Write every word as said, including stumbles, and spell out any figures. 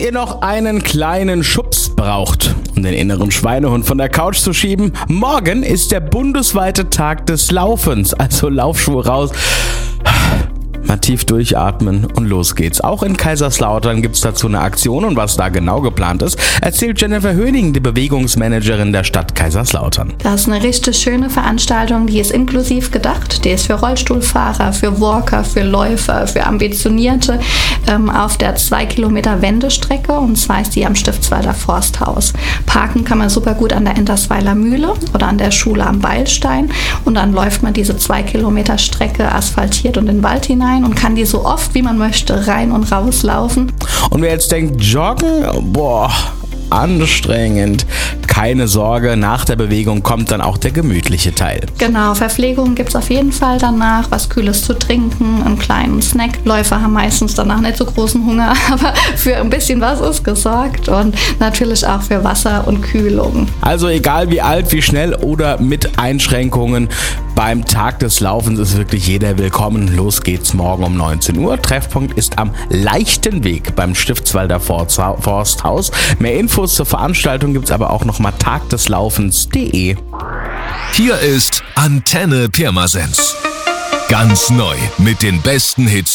ihr noch einen kleinen Schubs braucht, um den inneren Schweinehund von der Couch zu schieben, morgen ist der bundesweite Tag des Laufens, also Laufschuhe raus. Mal tief durchatmen und los geht's. Auch in Kaiserslautern gibt's dazu eine Aktion und was da genau geplant ist, erzählt Jennifer Höning, die Bewegungsmanagerin der Stadt Kaiserslautern. Das ist eine richtig schöne Veranstaltung, die ist inklusiv gedacht. Die ist für Rollstuhlfahrer, für Walker, für Läufer, für Ambitionierte ähm, auf der zwei Kilometer Wendestrecke, und zwar ist die am Stiftswalder Forsthaus. Parken kann man super gut an der Entersweiler Mühle oder an der Schule am Beilstein, und dann läuft man diese zwei Kilometer Strecke asphaltiert und in den Wald hinein und kann die so oft wie man möchte rein und raus laufen. Und wer jetzt denkt, joggen, boah, anstrengend. Keine Sorge, nach der Bewegung kommt dann auch der gemütliche Teil. Genau, Verpflegung gibt es auf jeden Fall danach, was Kühles zu trinken, einen kleinen Snack. Läufer haben meistens danach nicht so großen Hunger, aber für ein bisschen was ist gesorgt, und natürlich auch für Wasser und Kühlung. Also egal wie alt, wie schnell oder mit Einschränkungen, beim Tag des Laufens ist wirklich jeder willkommen. Los geht's morgen um neunzehn Uhr. Treffpunkt ist am leichten Weg beim Stiftswalder Forsthaus. Mehr Infos zur Veranstaltung gibt's aber auch noch mal tagdeslaufens punkt de. Hier ist Antenne Pirmasens. Ganz neu mit den besten Hits